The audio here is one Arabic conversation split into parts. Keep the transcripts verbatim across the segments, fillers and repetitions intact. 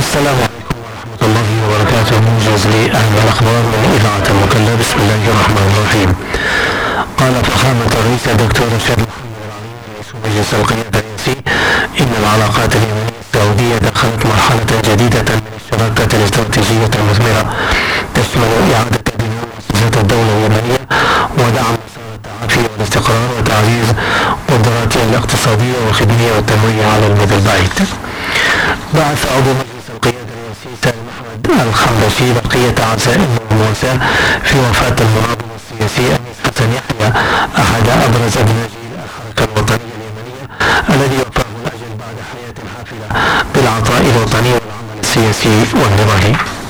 السلام عليكم ورحمة الله وبركاته. موجز لأهم الأخبار من إذاعة المكلا. بسم الله الرحمن الرحيم. قال فخامة الرئيس الدكتور الشيخ محمد العلي رئيس مجلس القيادة الرئاسي إن العلاقات اليمنية السعودية دخلت مرحلة جديدة من الشراكة الاستراتيجية المثمرة تشمل إعادة بناء مؤسسات الدولة اليمنية ودعم مسار التعافي والاستقرار وتعزيز قدراتها الاقتصادية والخدمية والتنموية على المدى البعيد. بعث عضو مجلس القيادة الرئاسي سالم أحمد الخنبشي بقية عزائم والمواساة في وفاة المناضل السياسي أنيس حسن يحيى أحد أبرز أبناء جيل الحركة الوطنية اليمنية الذي وفاه الأجل بعد حياة حافلة بالعطاء الوطني والعمل السياسي والنضالي.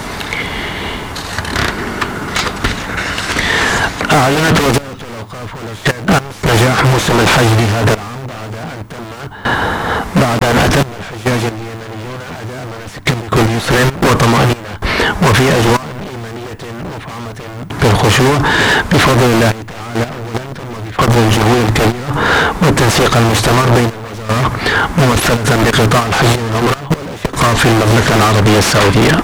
أعلنت وزارة الأوقاف والإرشاد أمس نجاح موسم الحج لهذا العام بعد أن تم بعد أن أتم الحجاج اليمنيون أداء مناسكهم بكل يسر وطمأنينة وفي أجواء إيمانية مفعمة بالخشوع بفضل الله تعالى أولا، ثم بفضل الجهود الكبيرة والتنسيق المستمر بين الوزارة ممثلة بقطاع الحج والعمرة والأشقاء في المملكة العربية السعودية.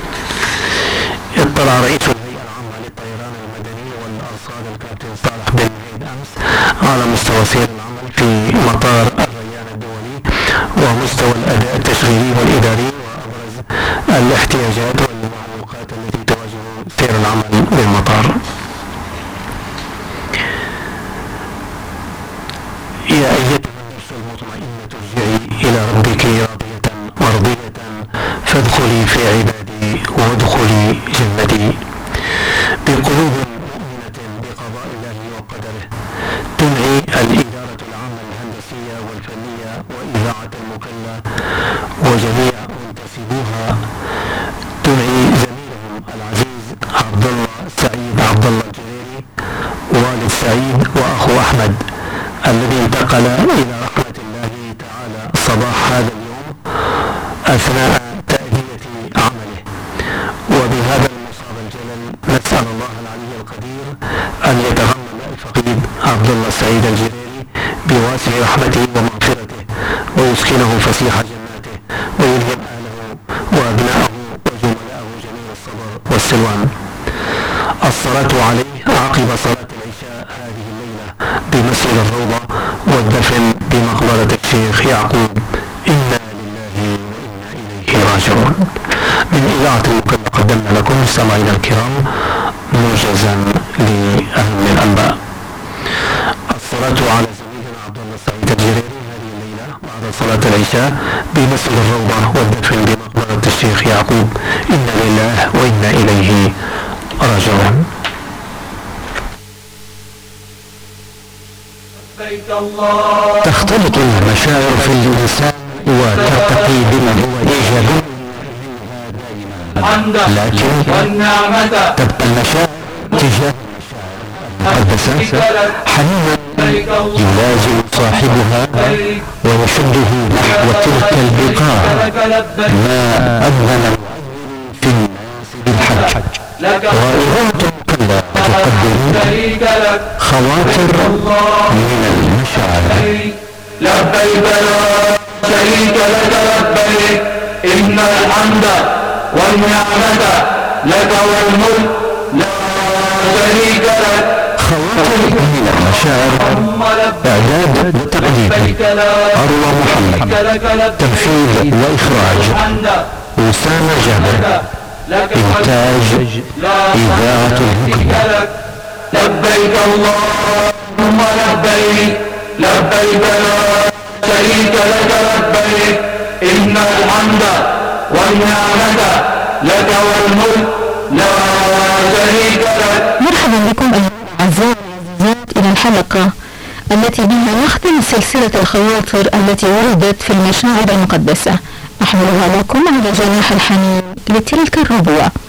اطلع رئيس الهيئة العامة للطيران المدني والأرصاد الكابتن صالح بن زيد أمس على مستوى سير العمل في مطار الريان الدولي ومستوى الأداء التشغيلي والإداري وأبرز الاحتياجات والمعوقات التي تواجه سير العمل بالمطار. يا أيتها النفس المطمئنة ارجعي إلى ربك راضية مرضية فادخلي في عبادي وادخلي جنتي. بقلوب مؤمنة بقضاء الله وقدره تنعي الإدارة العامة الهندسية والفنية وإذاعة المكلا وجميع منتسبوها، تنعي زميلهم العزيز عبد الله سعيد عبد الله الجريري والد سعيد وأخو أحمد الذي انتقل إلى رحمة الله تعالى صباح هذا اليوم أثناء تأدية عمله. وبهذا المصاب الجلل نسأل الله العلي القدير أن يتغمد الفقيد عبد الله سعيد الجريري بواسع رحمته ومغفرته ويسكنه فسيح جناته ويلهم أهله وأبناءه وزملائه جميل الصبر والسلوان. الصلاة عليه عقب صلاة العشاء هذه الليلة بمسجد الروضة والدفن بمقبرة الشيخ يعقوب. إنا لله وإنا إليه راجعون. من إذاعة المكلا قدمنا لكم مستمعينا الكرام موجزا لأهم الأنباء. الصلاة على زميلنا عبد الله سعيد الجريري هذه الليلة بعد صلاة العشاء بمسجد الروضة والدفن بمقبرة الشيخ يعقوب. إنا لله وإنا إليه راجعون. تختلط المشاعر في الإنسان وترتقي بما هو إيجابي، لكن تبقى المشاعر تجاه المقدسة حنينا يلازم صاحبها ويشده نحو تلك البقاع ما أذن في الناس بالحج. وإذاعة المكلا تقدم خواطر من المشاعر. لبيك لا شريك لك لبيك إن الحمد والنعمة لك والملك لا شريك لك. خواطر من المشاعر إعداد وتقديم أروى محمد، تنفيذ وإخراج أسامة جابر، إنتاج إذاعة المكلا. لبيك اللهم لبيك لبيك لا شريك لك لبيك إن الحمد والنعمة لك والملك لا شريك لك. مرحبا بكم أيها الأعزاء والعزيزات إلى الحلقة التي بها نختم سلسلة الخواطر التي وردت في المشاعر المقدسة، أحملها لكم على جناح الحنين لتلك الربوة.